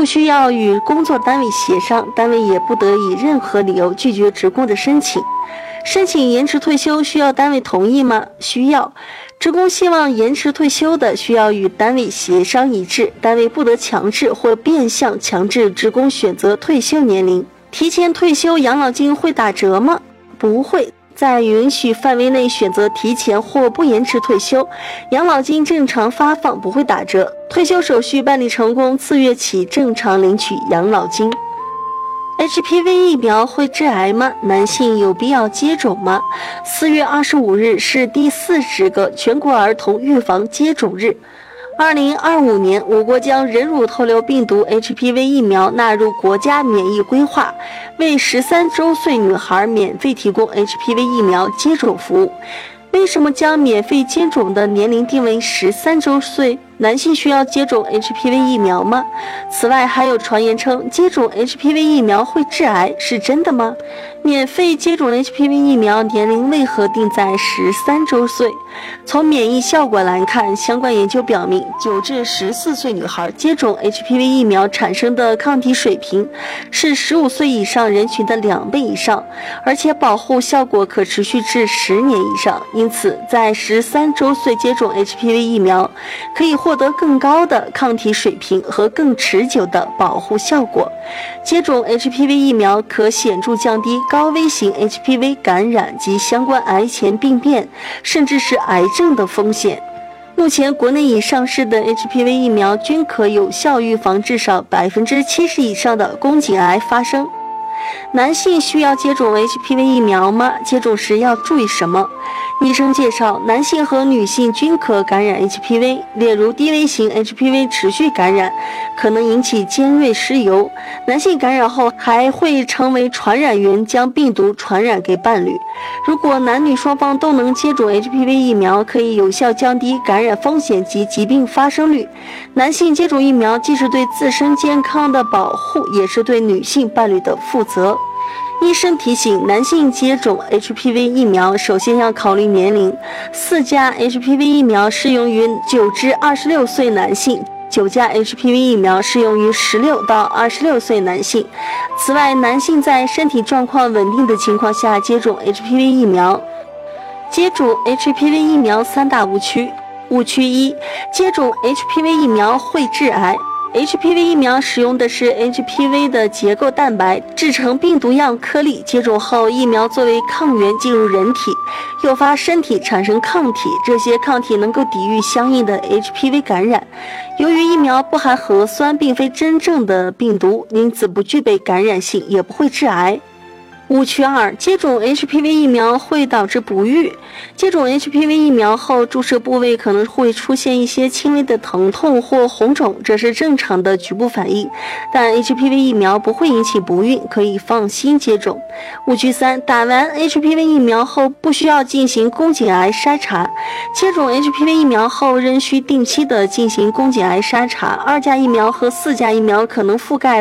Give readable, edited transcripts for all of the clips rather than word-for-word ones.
需要与工作单位协商，单位也不得以任何理由拒绝职工的申请。申请延迟退休需要单位同意吗？需要。职工希望延迟退休的，需要与单位协商一致，单位不得强制或变相强制职工选择退休年龄。提前退休养老金会打折吗？不会，在允许范围内选择提前或不延迟退休，养老金正常发放，不会打折。退休手续办理成功，次月起正常领取养老金。HPV 疫苗会致癌吗？男性有必要接种吗？4月25日是第40个全国儿童预防接种日。2025年，我国将人乳头瘤病毒 HPV 疫苗纳入国家免疫规划，为13周岁女孩免费提供 HPV 疫苗接种服务。为什么将免费接种的年龄定为13周岁？男性需要接种 HPV 疫苗吗？此外，还有传言称接种 HPV 疫苗会致癌，是真的吗？免费接种 HPV 疫苗年龄为何定在13周岁？从免疫效果来看，相关研究表明，9至14岁女孩接种 HPV 疫苗产生的抗体水平是15岁以上人群的2倍以上，而且保护效果可持续至10年以上。因此，在13周岁接种 HPV 疫苗，可以获得更高的抗体水平和更持久的保护效果。接种 HPV 疫苗可显著降低高危型 HPV 感染及相关癌前病变，甚至是癌症的风险。目前国内已上市的 HPV 疫苗均可有效预防至少70%以上的宫颈癌发生。男性需要接种 HPV 疫苗吗？接种时要注意什么？医生介绍，男性和女性均可感染 HPV， 例如低危型 HPV 持续感染可能引起尖锐湿疣，男性感染后还会成为传染源，将病毒传染给伴侣。如果男女双方都能接种 HPV 疫苗，可以有效降低感染风险及疾病发生率。男性接种疫苗既是对自身健康的保护，也是对女性伴侣的负责。医生提醒，男性接种 HPV 疫苗首先要考虑年龄，4价 HPV 疫苗适用于9至26岁男性，9价 HPV 疫苗适用于16到26岁男性。此外，男性在身体状况稳定的情况下接种 HPV 疫苗。接种 HPV 疫苗3大误区。误区1，接种 HPV 疫苗会致癌。HPV 疫苗使用的是 HPV 的结构蛋白制成病毒样颗粒，接种后疫苗作为抗原进入人体，诱发身体产生抗体，这些抗体能够抵御相应的 HPV 感染。由于疫苗不含核酸，并非真正的病毒，因此不具备感染性，也不会致癌。误区2，接种 HPV 疫苗会导致不育。接种 HPV 疫苗后，注射部位可能会出现一些轻微的疼痛或红肿，这是正常的局部反应，但 HPV 疫苗不会引起不孕，可以放心接种。误区3，打完 HPV 疫苗后不需要进行宫颈癌筛查。接种 HPV 疫苗后仍需定期的进行宫颈癌筛查。2价疫苗和4价疫苗可能覆盖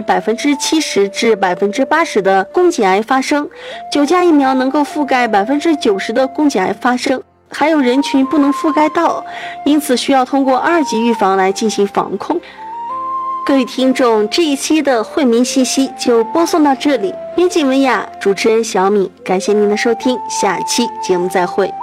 70%至80%的宫颈癌发生。9价疫苗能够覆盖90%的宫颈癌发生，还有人群不能覆盖到，因此需要通过2级预防来进行防控。各位听众，这一期的惠民信息就播送到这里，编辑文雅，主持人小米，感谢您的收听，下期节目再会。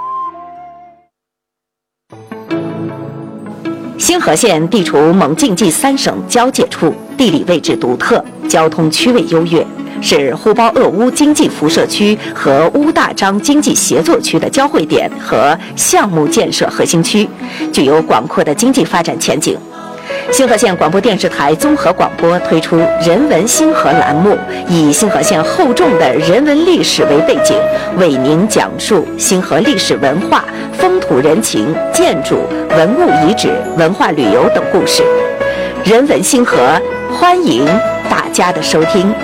兴和县地处蒙晋冀3省交界处，地理位置独特，交通区位优越，是呼包鄂乌经济辐射区和乌大章经济协作区的交汇点和项目建设核心区，具有广阔的经济发展前景。兴和县广播电视台综合广播推出人文兴和栏目，以兴和县厚重的人文历史为背景，为您讲述兴和历史文化、风土人情、建筑、文物遗址、文化旅游等故事。人文兴和，欢迎大家的收听。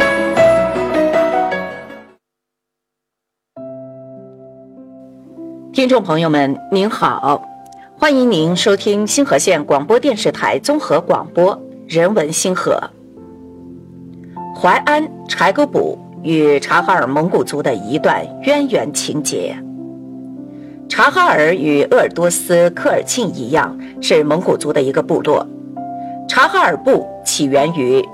听众朋友们，您好，欢迎您收听兴和县广播电视台综合广播人文兴和。淮安柴沟堡与察哈尔蒙古族的一段渊源情节。察哈尔与鄂尔多斯科尔沁一样，是蒙古族的一个部落。察哈尔部起源于